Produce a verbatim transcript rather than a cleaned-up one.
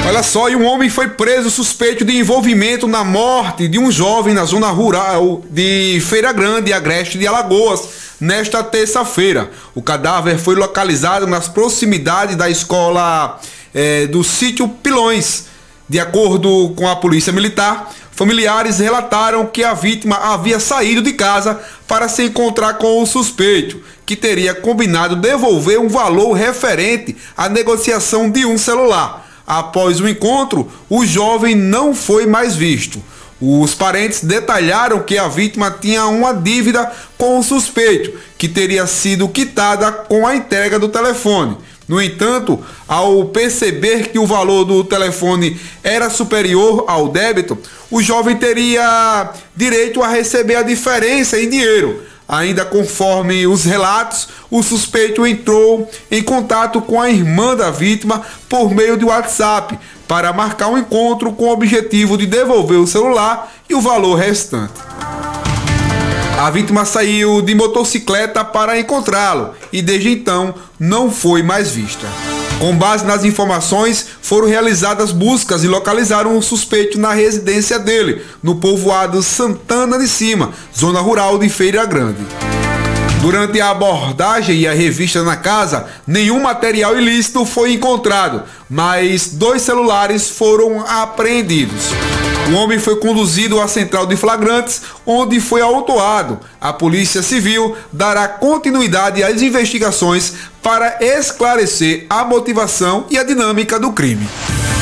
Olha só, e um homem foi preso suspeito de envolvimento na morte de um jovem na zona rural de Feira Grande, Agreste de Alagoas, nesta terça-feira. O cadáver foi localizado nas proximidades da escola é, do sítio Pilões. De acordo com a polícia militar, familiares relataram que a vítima havia saído de casa para se encontrar com o suspeito, que teria combinado devolver um valor referente à negociação de um celular. Após o encontro, o jovem não foi mais visto. Os parentes detalharam que a vítima tinha uma dívida com o suspeito, que teria sido quitada com a entrega do telefone. No entanto, ao perceber que o valor do telefone era superior ao débito, o jovem teria direito a receber a diferença em dinheiro. Ainda conforme os relatos, o suspeito entrou em contato com a irmã da vítima por meio de WhatsApp para marcar um encontro com o objetivo de devolver o celular e o valor restante. A vítima saiu de motocicleta para encontrá-lo e desde então não foi mais vista. Com base nas informações, foram realizadas buscas e localizaram o suspeito na residência dele, no povoado Santana de Cima, zona rural de Feira Grande. Durante a abordagem e a revista na casa, nenhum material ilícito foi encontrado, mas dois celulares foram apreendidos. O homem foi conduzido à central de flagrantes, onde foi autuado. A Polícia Civil dará continuidade às investigações para esclarecer a motivação e a dinâmica do crime.